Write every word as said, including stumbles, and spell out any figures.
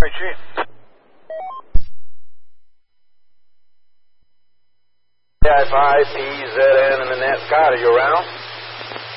Retreat. I five P Z N in the net. Scott, are you around?